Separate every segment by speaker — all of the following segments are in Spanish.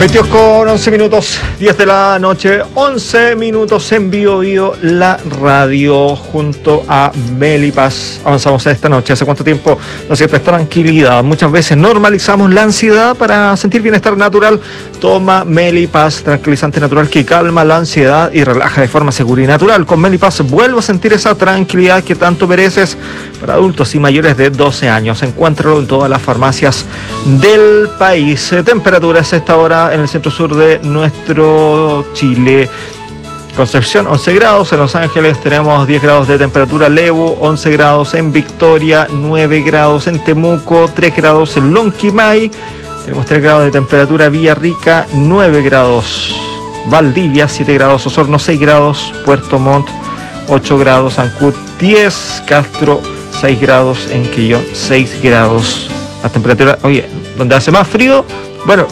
Speaker 1: 22 con 11 minutos, 10 de la noche, 11 minutos en Bio la radio, junto a Melipaz. Avanzamos esta noche. ¿Hace cuánto tiempo nos siente esta tranquilidad? Muchas veces normalizamos la ansiedad para sentir bienestar natural. Toma Melipaz, tranquilizante natural que calma la ansiedad y relaja de forma segura y natural. Con Melipaz vuelvo a sentir esa tranquilidad que tanto mereces. Para adultos y mayores de 12 años. Encuéntralo en todas las farmacias del país. Temperaturas a esta hora en el centro sur de nuestro Chile. Concepción 11 grados, en Los Ángeles tenemos 10 grados de temperatura, Lebu 11 grados, en Victoria 9 grados, en Temuco 3 grados, en Lonquimay tenemos 3 grados de temperatura, Villarrica 9 grados, Valdivia 7 grados, Osorno 6 grados, Puerto Montt 8 grados, Ancud 10, Castro 6 grados, en Quillón 6 grados. La temperatura, oye, donde hace más frío, bueno,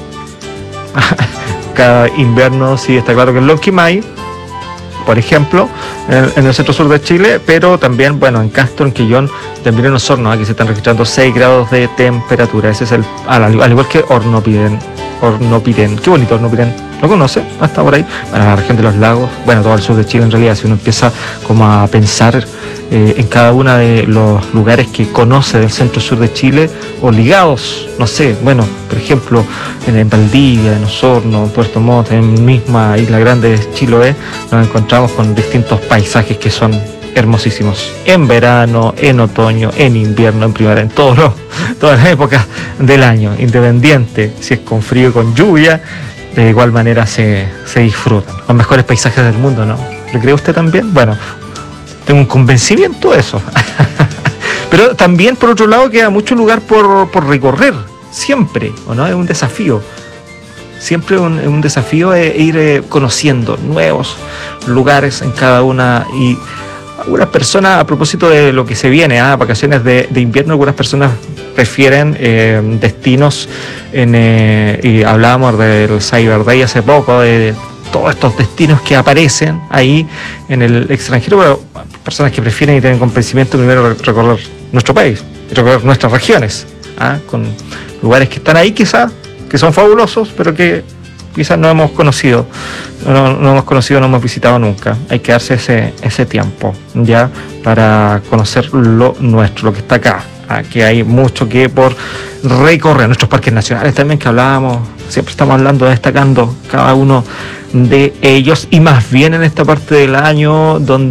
Speaker 1: cada invierno sí está claro que en Lonquimay, por ejemplo, en el centro sur de Chile, pero también, bueno, en Castro, en Quillón, también en Osorno, aquí se están registrando 6 grados de temperatura. Ese es al igual que Hornopirén. Qué bonito Hornopirén. ¿Lo conoce? ¿Está por ahí? Bueno, la región de los lagos, bueno, todo el sur de Chile en realidad, si uno empieza como a pensar en cada uno de los lugares que conoce del centro sur de Chile, o ligados, no sé, bueno, por ejemplo, en Valdivia, en Osorno, en Puerto Montt, en misma Isla Grande de Chiloé, nos encontramos con distintos paisajes que son hermosísimos, en verano, en otoño, en invierno, en primavera, en todas las épocas del año, independiente si es con frío o con lluvia, de igual manera se disfrutan. Los mejores paisajes del mundo, ¿no? ¿Lo cree usted también? Bueno, tengo un convencimiento de eso. Pero también, por otro lado, queda mucho lugar por recorrer, siempre, ¿o no? Es un desafío. Siempre un desafío es ir conociendo nuevos lugares en cada una. Y algunas personas, a propósito de lo que se viene, vacaciones de invierno, algunas personas prefieren destinos y hablábamos del Cyber Day hace poco, de todos estos destinos que aparecen ahí en el extranjero, pero personas que prefieren y tienen convencimiento primero recorrer nuestro país, recorrer nuestras regiones, con lugares que están ahí quizás, que son fabulosos, pero que quizás no hemos conocido, no hemos visitado nunca. Hay que darse ese tiempo ya para conocer lo nuestro, lo que está acá. Que hay mucho que por recorrer. Nuestros parques nacionales también, que hablábamos, siempre estamos hablando, destacando cada uno de ellos, y más bien en esta parte del año donde